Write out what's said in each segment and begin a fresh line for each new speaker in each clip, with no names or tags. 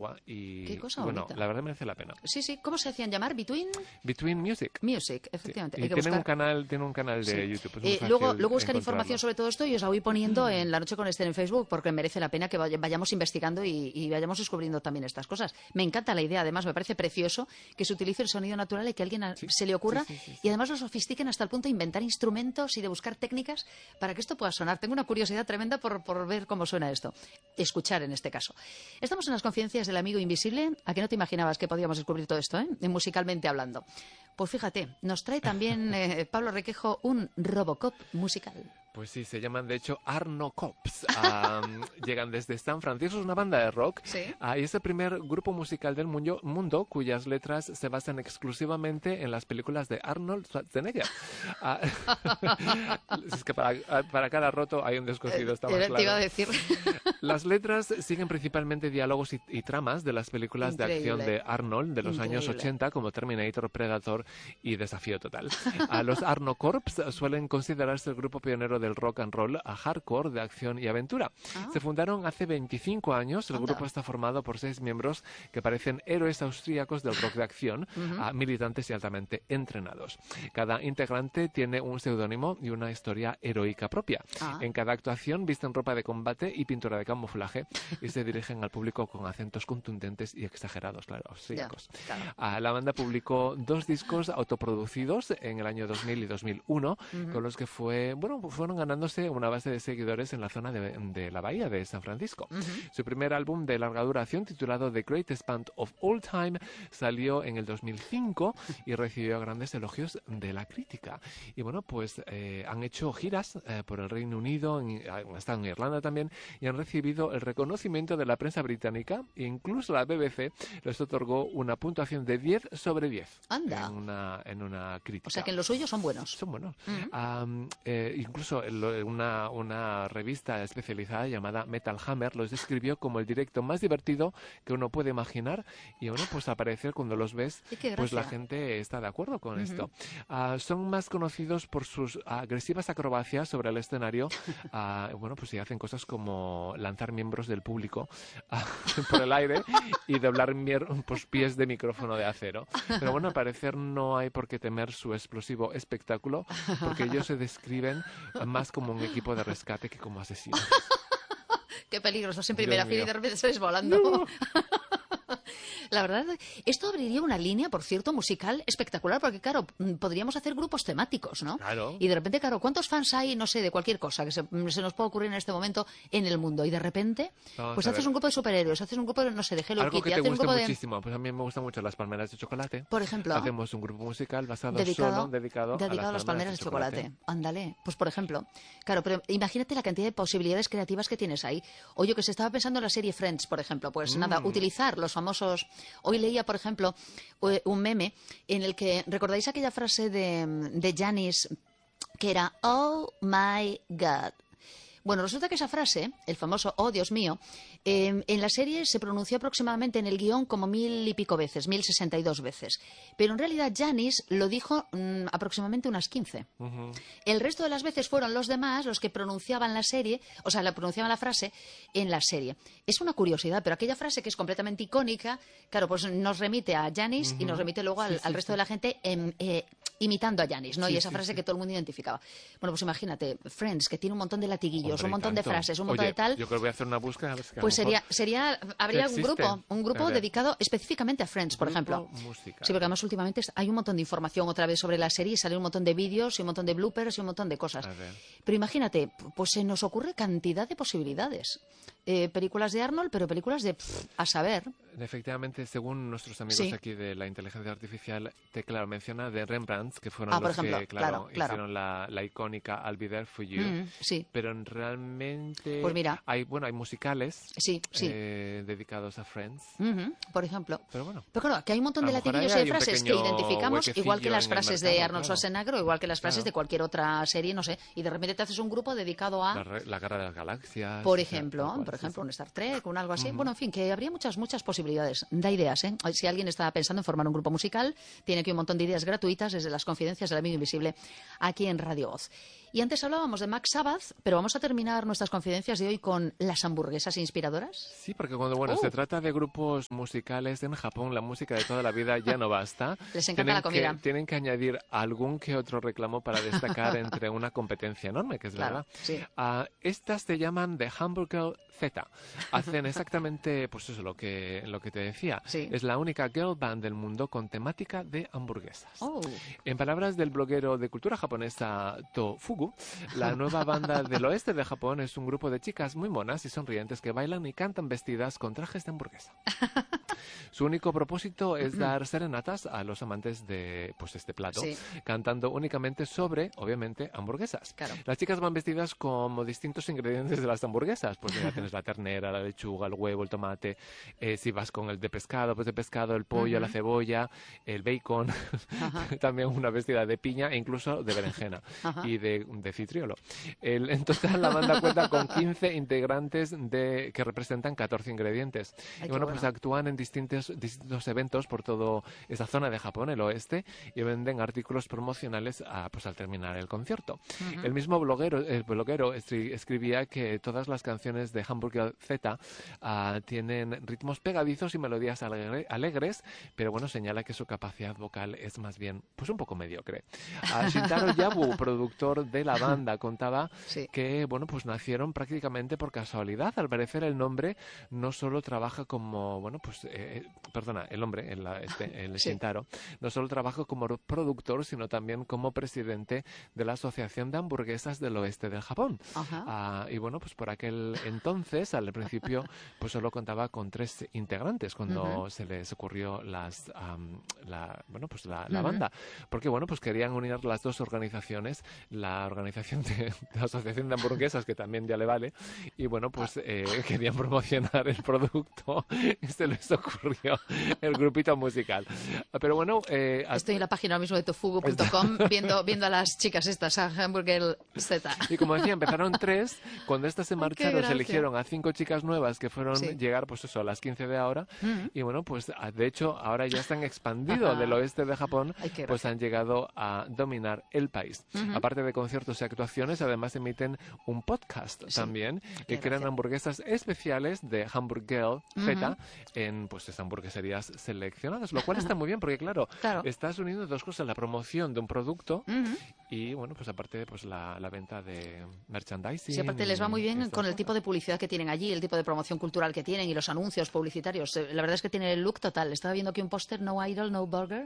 agua. Y
qué cosa
bueno,
bonita.
la verdad merece la pena.
Sí, sí. ¿Cómo se hacían llamar?
Between Music.
Music, efectivamente.
Sí.
Hay
Y
que
tiene
buscar...
un canal de YouTube. Es muy fácil
luego buscar
encontrarlo.
información sobre todo esto y os la voy poniendo en La Noche con Esther en Facebook, porque merece la pena que vayamos investigando y vayamos descubriendo también estas cosas. Me encanta la idea, además me parece precioso que se utilice el sonido natural y que a alguien se le ocurra y además lo sofistiquen hasta el punto de inventar instrumentos y de buscar técnicas para que esto pueda sonar. Tengo una curiosidad tremenda por ver cómo suena esto. Escuchar en este caso. Estamos en las confidencias del amigo invisible. ¿A que no te imaginabas que podíamos descubrir todo esto, musicalmente hablando? Pues fíjate, nos trae también Pablo Requejo un Robocop musical.
Pues sí, se llaman de hecho Arno Cops. Llegan desde San Francisco, es una banda de rock.
¿Sí?
Y es el primer grupo musical del mundo cuyas letras se basan exclusivamente en las películas de Arnold Schwarzenegger. Es que para cada roto hay un descosido, está más claro.
Te iba a decir.
Las letras siguen principalmente diálogos y tramas de las películas de acción de Arnold de los años 80, como Terminator, Predator y Desafío Total. Los Arno Corps suelen considerarse el grupo pionero del rock and roll a hardcore de acción y aventura. Se fundaron hace 25 años. El grupo está formado por 6 miembros que parecen héroes austríacos del rock de acción, militantes y altamente entrenados. Cada integrante tiene un seudónimo y una historia heroica propia. En cada actuación visten ropa de combate y pintura de camuflaje y se dirigen al público con acentos contundentes y exagerados, claro, austríacos. La banda publicó 2 discos autoproducidos en el año 2000 y 2001, con los que fueron ganándose una base de seguidores en la zona de la bahía de San Francisco. Su primer álbum de larga duración, titulado The Greatest Band of All Time, salió en el 2005 y recibió grandes elogios de la crítica. Y bueno, pues han hecho giras por el Reino Unido, han estado en Irlanda también, y han recibido el reconocimiento de la prensa británica, e incluso la BBC les otorgó una puntuación de 10 sobre 10.
Anda.
En una crítica.
O sea que en los suyos son buenos.
Son buenos. Incluso una revista especializada llamada Metal Hammer los describió como el directo más divertido que uno puede imaginar, y bueno, pues al parecer cuando los ves, pues la gente está de acuerdo con esto. Son más conocidos por sus agresivas acrobacias sobre el escenario. Bueno, pues sí, hacen cosas como lanzar miembros del público por el aire y doblar pues, pies de micrófono de acero. Pero bueno, al parecer no hay por qué temer su explosivo espectáculo, porque ellos se describen más como un equipo de rescate que como asesinos.
Qué peligro, estás en primera fila y de repente sales volando. No. La verdad, esto abriría una línea, por cierto, musical espectacular, porque claro, podríamos hacer grupos temáticos, ¿no?
Claro.
Y de repente, claro, ¿cuántos fans hay, no sé, de cualquier cosa que se nos pueda ocurrir en este momento en el mundo? Y de repente, pues haces un grupo de superhéroes, haces un grupo de, no sé, de Hello Kitty.
Algo que te guste muchísimo. Pues a mí me gustan mucho las palmeras de chocolate.
Por ejemplo.
Hacemos un grupo musical
dedicado
a las palmeras de chocolate.
Ándale. Pues por ejemplo. Claro, pero imagínate la cantidad de posibilidades creativas que tienes ahí. O yo que se estaba pensando en la serie Friends, por ejemplo. Pues nada, utilizar los famosos... Hoy leía, por ejemplo, un meme en el que, ¿recordáis aquella frase de Janice que era "Oh my God"? Bueno, resulta que esa frase, el famoso "oh Dios mío", en la serie se pronunció aproximadamente en el guión como 1000 y pico veces, 1062 veces. Pero en realidad Janice lo dijo aproximadamente unas 15. El resto de las veces fueron los demás los que pronunciaban la serie, o sea, pronunciaban la frase en la serie. Es una curiosidad, pero aquella frase que es completamente icónica, claro, pues nos remite a Janice y nos remite luego al resto de la gente imitando a Janice, ¿no? Y esa frase que todo el mundo identificaba. Bueno, pues imagínate, Friends, que tiene un montón de latiguillos, un montón de frases, un montón de tal.
Yo creo que voy a hacer una búsqueda. A ver si
pues habría un grupo dedicado específicamente a Friends, por ejemplo.
Musical.
Sí, porque además últimamente hay un montón de información otra vez sobre la serie, sale un montón de vídeos y un montón de bloopers y un montón de cosas. Pero imagínate, pues se nos ocurre cantidad de posibilidades. Películas de Arnold, pero películas de a saber.
Efectivamente, según nuestros amigos aquí de la inteligencia artificial, menciona de Rembrandt, que fueron los que hicieron la icónica I'll Be There For You. Pero realmente
pues mira,
hay musicales dedicados a Friends.
Por ejemplo.
Pero bueno.
Pero claro, que hay un montón de latiguillos y de frases que identificamos, igual que las frases de Arnold Schwarzenegger, o igual que las frases de cualquier otra serie, no sé, y de repente te haces un grupo dedicado a...
La Guerra de las Galaxias.
Por ejemplo. por ejemplo, un Star Trek, un algo así. Bueno, en fin, que habría muchas posibilidades. Da ideas, ¿eh? Si alguien está pensando en formar un grupo musical, tiene aquí un montón de ideas gratuitas desde las confidencias del amigo invisible aquí en Radio Voz. Y antes hablábamos de Max Sabbath, pero vamos a terminar nuestras confidencias de hoy con las hamburguesas inspiradoras.
Sí, porque cuando se trata de grupos musicales en Japón, la música de toda la vida ya no basta.
Les encanta la comida.
Tienen que añadir algún que otro reclamo para destacar entre una competencia enorme, que es verdad.
Sí.
Estas se llaman The Hamburger Z. Hacen exactamente pues eso, lo que te decía.
Sí.
Es la única girl band del mundo con temática de hamburguesas.
Oh.
En palabras del bloguero de cultura japonesa Tofugu, la nueva banda del oeste de Japón es un grupo de chicas muy monas y sonrientes que bailan y cantan vestidas con trajes de hamburguesa. Su único propósito es dar serenatas a los amantes de este plato, cantando únicamente sobre, obviamente, hamburguesas.
Claro.
Las chicas van vestidas como distintos ingredientes de las hamburguesas. Pues mira, tienes la ternera, la lechuga, el huevo, el tomate. Si vas con el de pescado, pues de pescado, el pollo, la cebolla, el bacon. También una vestida de piña e incluso de berenjena y de citriolo. En total, la banda cuenta con 15 integrantes que representan 14 ingredientes.
Ay,
y bueno,
bueno,
pues actúan en distintos eventos por toda esa zona de Japón, el oeste, y venden artículos promocionales al terminar el concierto. El mismo bloguero escribía que todas las canciones de Hamburger Z tienen ritmos pegadizos y melodías alegres, pero bueno, señala que su capacidad vocal es más bien pues un poco mediocre. Shintaro Yabu, productor de la banda, contaba que bueno, pues nacieron prácticamente por casualidad. Al parecer el nombre no solo trabaja como el hombre, el Shintaro, no solo trabaja como productor, sino también como presidente de la Asociación de Hamburguesas del Oeste del Japón. Y bueno, pues por aquel entonces, al principio, pues solo contaba con 3 integrantes cuando se les ocurrió la banda. Porque bueno, pues querían unir las dos organizaciones, la organización de la Asociación de Hamburguesas, que también ya le vale, y bueno, pues querían promocionar el producto y se les ocurrió el grupito musical. Pero bueno...
Estoy en la página ahora mismo de tofugu.com viendo a las chicas estas, a Hamburger Z.
Y como decía, empezaron 3, cuando estas se marcharon se eligieron a 5 chicas nuevas que fueron llegar, pues eso, a las 15 de ahora, y bueno, pues de hecho ahora ya están expandido del oeste de Japón, pues han llegado a dominar el país. Aparte de conciertos y actuaciones, además emiten un podcast también, que crean hamburguesas especiales de Hamburger Z en pues esas hamburgueserías seleccionadas, lo cual está muy bien porque claro, estás uniendo 2 cosas, la promoción de un producto y bueno, pues aparte pues la venta de merchandising.
Sí, aparte les va muy bien con el tipo de publicidad que tienen allí, el tipo de promoción cultural que tienen y los anuncios publicitarios. La verdad es que tiene el look total. Estaba viendo aquí un póster, No Idol, No Burger.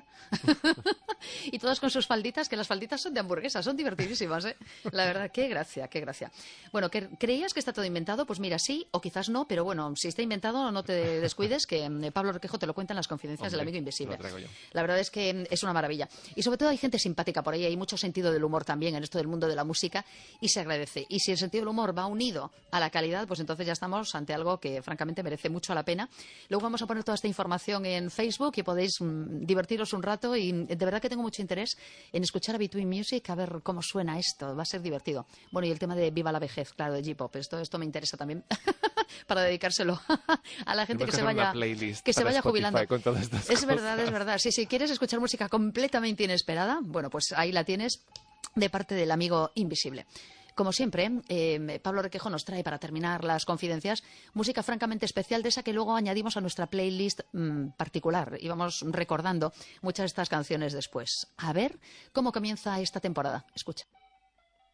Y todas con sus falditas, que las falditas son de hamburguesas, son divertidísimas, ¿eh? La verdad, qué gracia, qué gracia. Bueno, ¿creías que está todo inventado? Pues mira, sí, o quizás no, pero bueno, si está inventado, no te descuides, que Pablo Requejo te lo cuenta en las confidencias del amigo invisible. La verdad es que es una maravilla. Y sobre todo hay gente simpática por ahí, hay mucho sentido del humor también en esto del mundo de la música y se agradece. Y si el sentido del humor va unido a la calidad, pues entonces ya estamos ante algo que francamente merece mucho la pena. Luego vamos a poner toda esta información en Facebook y podéis divertiros un rato y de verdad que tengo mucho interés en escuchar a Between Music, a ver cómo suena esto, va a ser divertido. Bueno, y el tema de Viva la vejez, claro, de J-Pop, esto me interesa también para dedicárselo a la gente que se vaya jubilando. Es verdad. Si quieres escuchar música completamente inesperada, bueno, pues ahí la tienes de parte del amigo invisible. Como siempre, Pablo Requejo nos trae para terminar las confidencias música francamente especial de esa que luego añadimos a nuestra playlist particular y vamos recordando muchas de estas canciones después. A ver cómo comienza esta temporada. Escucha.